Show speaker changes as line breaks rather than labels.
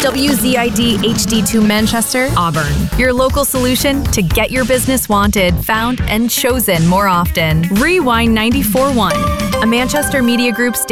WZID HD2 Manchester, Auburn. Your local solution to get your business wanted, found, and chosen more often. Rewind 94.1, a Manchester Media Group station.